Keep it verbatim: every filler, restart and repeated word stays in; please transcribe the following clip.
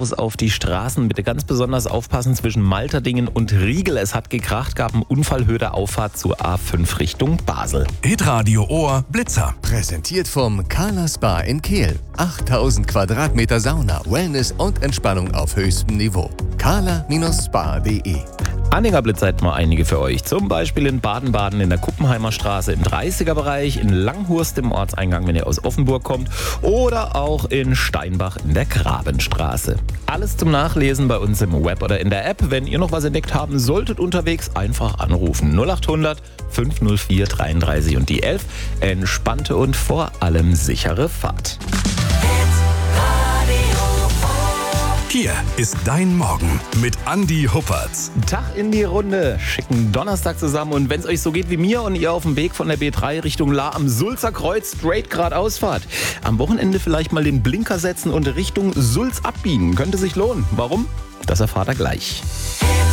Fokus auf die Straßen. Bitte ganz besonders aufpassen zwischen Malterdingen und Riegel. Es hat gekracht, gab einen Unfall, Höhe der Auffahrt zur A fünf Richtung Basel. Hitradio Ohr Blitzer. Präsentiert vom Carla Spa in Kehl. achttausend Quadratmeter Sauna, Wellness und Entspannung auf höchstem Niveau. carla Spa punkt de. Anhängerblitzer hätten wir einige für euch. Zum Beispiel in Baden-Baden in der Kuppenheimer Straße im dreißiger-Bereich, in Langhurst im Ortseingang, wenn ihr aus Offenburg kommt, oder auch in Steinbach in der Grabenstraße. Alles zum Nachlesen bei uns im Web oder in der App. Wenn ihr noch was entdeckt haben solltet unterwegs, einfach anrufen. null achthundert fünf null vier dreiunddreißig und die elf. Entspannte und vor allem sichere Fahrt. Hier ist dein Morgen mit Andi Huppertz. Tag in die Runde, schicken Donnerstag zusammen und wenn es euch so geht wie mir und ihr auf dem Weg von der B drei Richtung Lahr am Sulzer Kreuz straight geradeaus fahrt, am Wochenende vielleicht mal den Blinker setzen und Richtung Sulz abbiegen, könnte sich lohnen. Warum? Das erfahrt ihr gleich.